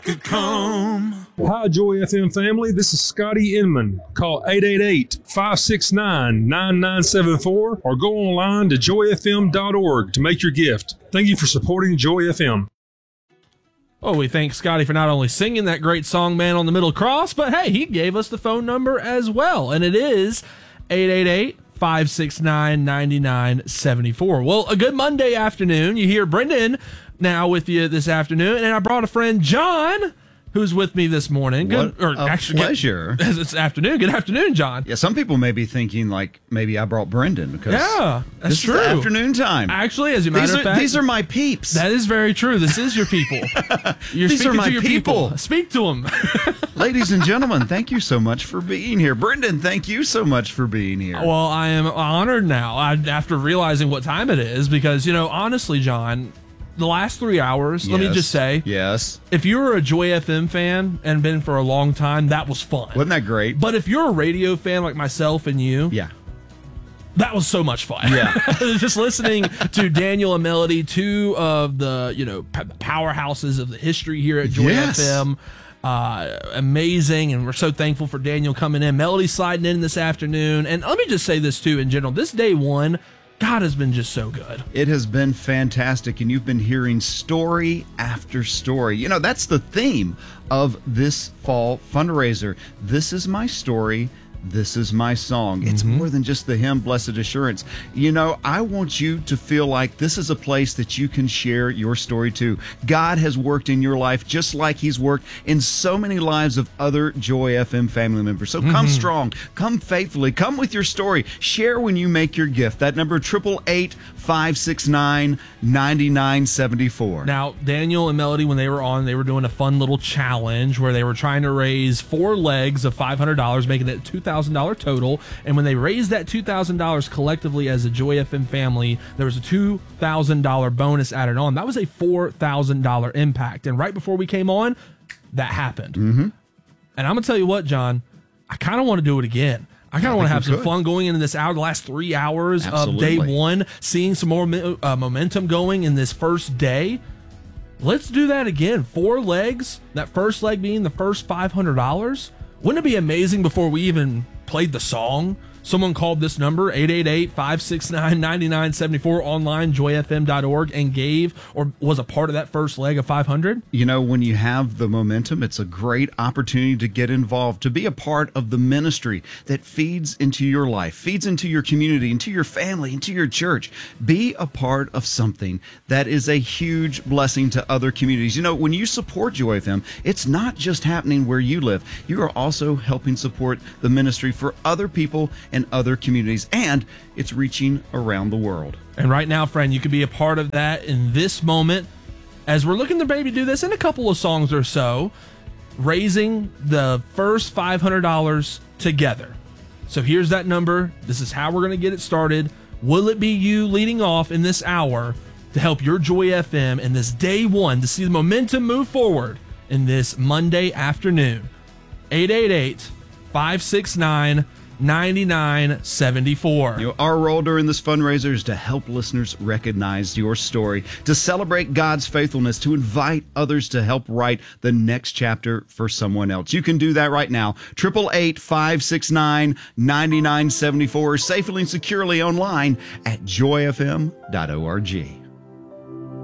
Come. Hi, Joy FM family. This is Scotty Inman. Call 888-569-9974 or go online to joyfm.org to make your gift. Thank you for supporting Joy FM. Oh, we thank Scotty for not only singing that great song, Man on the Middle Cross, but hey, he gave us the phone number as well. And it is 888-569-9974. Well, a good Monday afternoon. You hear Brendan now with you this afternoon, and I brought a friend, John, who's with me this morning. What a pleasure. It's afternoon. Good afternoon, John. Yeah, some people may be thinking like maybe I brought Brendan because that's this true. is the afternoon time. Actually, as a matter of fact, these are my peeps. That is very true. This is your people. You're These speaking are my to your people. Speak to them. Ladies and gentlemen, thank you so much for being here. Brendan, thank you so much for being here. Well, I am honored now after realizing what time it is because, honestly, John, the last 3 hours, let me just say, if you were a Joy FM fan and been for a long time, that was fun. Wasn't that great? But if you're a radio fan like myself and you, that was so much fun. Yeah. Just listening to Daniel and Melody, two of the, powerhouses of the history here at Joy FM. Amazing, and we're so thankful for Daniel coming in. Melody sliding in this afternoon. And let me just say this, too, in general. This day one, God has been just so good. It has been fantastic, and you've been hearing story after story. That's the theme of this fall fundraiser. This is my story. This is my song. It's more than just the hymn, Blessed Assurance. I want you to feel like this is a place that you can share your story to. God has worked in your life just like he's worked in so many lives of other Joy FM family members. So come strong, come faithfully, come with your story. Share when you make your gift. That number, 888-569-9974. Now, Daniel and Melody, when they were on, they were doing a fun little challenge where they were trying to raise 4 legs of $500, making it $2,000 total. And when they raised that $2,000 collectively as a Joy FM family, there was a $2,000 bonus added on. That was a $4,000 impact. And right before we came on, that happened. And I'm going to tell you what, John, I kind of want to do it again. I kind of want to have some fun going into this hour, the last 3 hours of day one, seeing some more momentum going in this first day. Let's do that again. 4 legs, that first leg being the first $500. Wouldn't it be amazing before we even played the song? Someone called this number, 888-569-9974, online, joyfm.org, and gave or was a part of that first leg of 500? When you have the momentum, it's a great opportunity to get involved, to be a part of the ministry that feeds into your life, feeds into your community, into your family, into your church. Be a part of something that is a huge blessing to other communities. When you support Joy FM, it's not just happening where you live. You are also helping support the ministry for other people and other communities, and it's reaching around the world. And right now, friend, you could be a part of that in this moment as we're looking to maybe do this in a couple of songs or so, raising the first $500 together. So here's that number. This is how we're going to get it started. Will it be you leading off in this hour to help your Joy FM in this day one to see the momentum move forward in this Monday afternoon? 888-569-9974. Our role during this fundraiser is to help listeners recognize your story, to celebrate God's faithfulness, to invite others to help write the next chapter for someone else. You can do that right now. 888-569-9974, safely and securely online at joyfm.org.